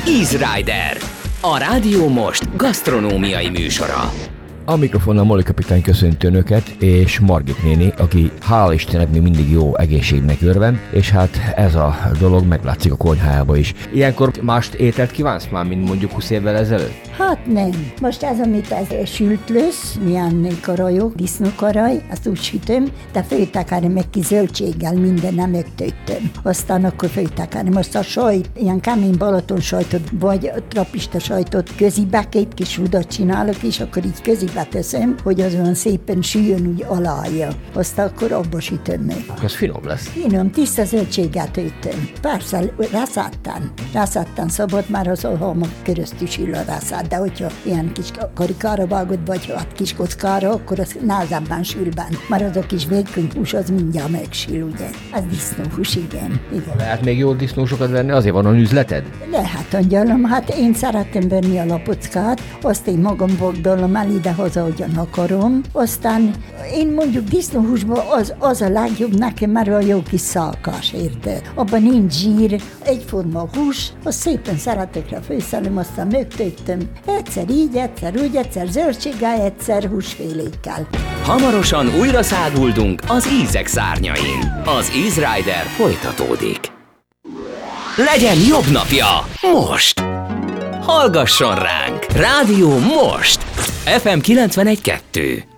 Easy Rider, a Rádió Most gasztronómiai műsora. A mikrofonnal Moli kapitány köszönti önöket, és Margit néni, aki hál' Istennek még mindig jó egészségnek örvend, és hát ez a dolog meglátszik a konyhájába is. Ilyenkor más ételt kívánsz már, mint mondjuk 20 évvel ezelőtt? Hát nem. Most ez, amit ez sültlősz, milyen karajok, disznókaraj, azt úgy sütöm, de főtekárom meg ki zöldséggel, minden nem megtöltöm. Aztán akkor főtekárom. Most a sajt, ilyen kemény Balaton sajtot, vagy trapista sajtot közibe, két kis rudat csinálok, és akkor így közibe teszem, hogy az olyan szépen süljön úgy alája. Aztán akkor abba sütöm meg. Az finom lesz. Finom, tiszta zöldséget töltöm. Persze, rászáttán szabad, már az alhalmak köröztül sül a rászát, de hogyha ilyen kis karikára vágod, vagy hát kis kockára, akkor az nehezebben sül benne. Már az a kis vékony hús, az mindjárt megsül, ugye? Az disznóhús, igen. Lehet még jó disznósokat venni, azért van a üzleted? Lehet, angyalom, hát én szeretem venni a lapockát, azt én magam fogdalom el ide-haza, hogyan akarom. Aztán én mondjuk disznóhúsban az a legjobb nekem, mert a jó kis szálkás, érted? Abban nincs zsír, egyforma hús, azt szépen szeretekre főszelem, aztán megtöltöm. Egyszer így, egyszer úgy, egyszer zöldséggel, egyszer húsfélékkel. Hamarosan újra száguldunk az ízek szárnyain. Az Easy Rider folytatódik. Legyen jobb napja most! Hallgasson ránk! Rádió Most! FM 91.2